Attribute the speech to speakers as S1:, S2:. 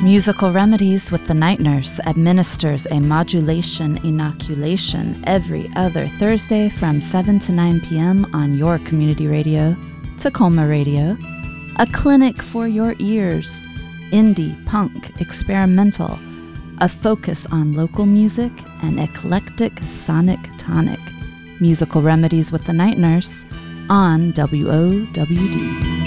S1: Musical Remedies with the Night Nurse administers a modulation inoculation every other Thursday from 7 to 9 p.m. on your community radio, Tacoma Radio, a clinic for your ears, indie, punk, experimental, a focus on local music, and eclectic sonic tonic. Musical Remedies with the Night Nurse on WOWD.